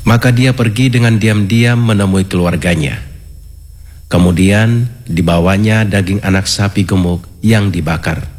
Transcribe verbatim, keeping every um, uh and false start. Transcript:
Maka dia pergi dengan diam-diam menemui keluarganya. Kemudian dibawanya daging anak sapi gemuk yang dibakar.